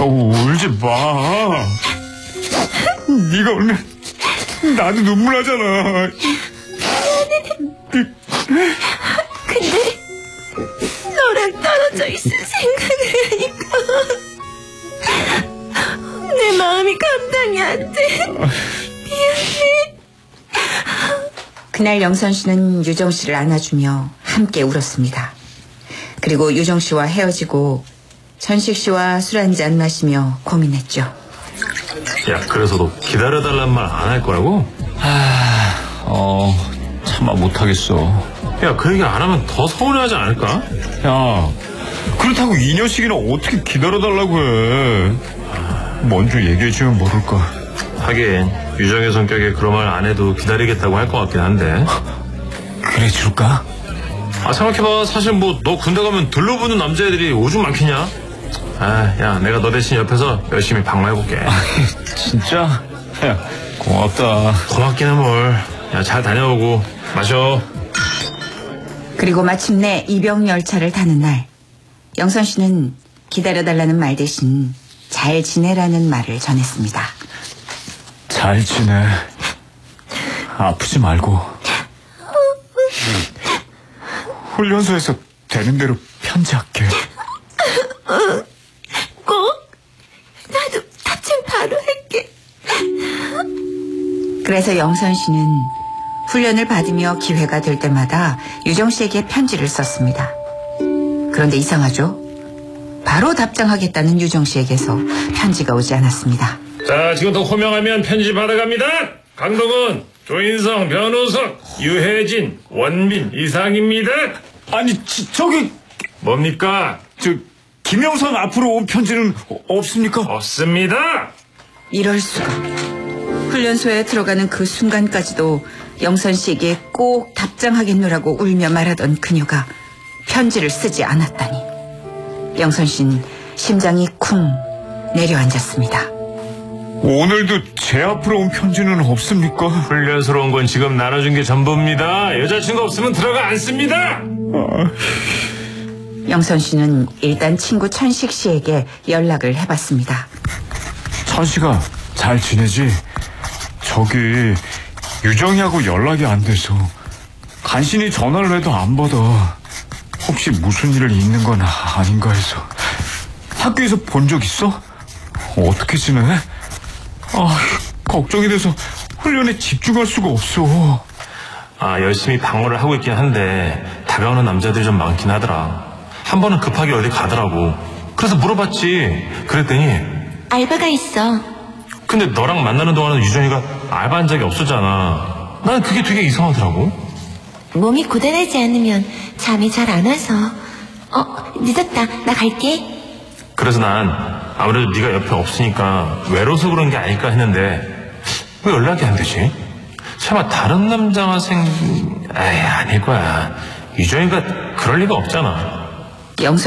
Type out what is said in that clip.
울지 마. 네가 울면 나도 눈물 나잖아. 근데 너랑 떨어져 있을 생각을 하니까 내 마음이 감당이 안 돼. 미안해. 그날 영선 씨는 유정 씨를 안아주며 함께 울었습니다. 그리고 유정 씨와 헤어지고 천식 씨와 술 한잔 마시며 고민했죠. 야, 그래서 너 기다려달란 말 안 할 거라고? 참아 못하겠어. 야, 그 얘기 안 하면 더 서운해하지 않을까? 야, 그렇다고 이 녀석이나 어떻게 기다려달라고 해. 먼저 얘기해주면 모를까. 하긴 유정의 성격에 그런 말 안 해도 기다리겠다고 할 것 같긴 한데. 그래 줄까? 생각해봐. 사실 뭐 너 군대 가면 들러붙는 남자애들이 오죽 많겠냐? 야, 내가 너 대신 옆에서 열심히 방문해볼게. 진짜? 야, 고맙다. 고맙기는 뭘. 야, 잘 다녀오고 마셔. 그리고 마침내 이병 열차를 타는 날, 영선 씨는 기다려달라는 말 대신 잘 지내라는 말을 전했습니다. 잘 지내. 아프지 말고. 훈련소에서 되는 대로 편지할게. 꼭 나도 다침 바로 할게. 그래서 영선 씨는 훈련을 받으며 기회가 될 때마다 유정 씨에게 편지를 썼습니다. 그런데 이상하죠? 바로 답장하겠다는 유정 씨에게서 편지가 오지 않았습니다. 자, 지금부터 호명하면 편지 받아갑니다. 강동원, 조인성, 변우석, 유혜진, 원빈, 이상입니다. 아니, 저기 뭡니까? 김영선 앞으로 온 편지는 없습니까? 없습니다. 이럴 수가. 훈련소에 들어가는 그 순간까지도 영선 씨에게 꼭 답장하겠노라고 울며 말하던 그녀가 편지를 쓰지 않았다니. 영선 씨는 심장이 쿵 내려앉았습니다. 오늘도 제 앞으로 온 편지는 없습니까? 훈련소로 온 건 지금 나눠준 게 전부입니다. 여자친구 없으면 들어가 않습니다. 영선 씨는 일단 친구 천식 씨에게 연락을 해봤습니다. 천식아, 잘 지내지? 저기 유정이하고 연락이 안 돼서 간신히 전화를 해도 안 받아. 혹시 무슨 일 있는 건 아닌가 해서. 학교에서 본 적 있어? 어떻게 지내? 걱정이 돼서 훈련에 집중할 수가 없어. 열심히 방어를 하고 있긴 한데 다가오는 남자들이 좀 많긴 하더라. 한 번은 급하게 어디 가더라고. 그래서 물어봤지. 그랬더니 알바가 있어. 근데 너랑 만나는 동안은 유정이가 알바한 적이 없었잖아. 난 그게 되게 이상하더라고. 몸이 고단하지 않으면 잠이 잘 안 와서. 늦었다. 나 갈게. 그래서 난 아무래도 네가 옆에 없으니까 외로워서 그런 게 아닐까 했는데 왜 연락이 안 되지? 설마 다른 남자가 아닐 거야. 유정이가 그럴 리가 없잖아. 영선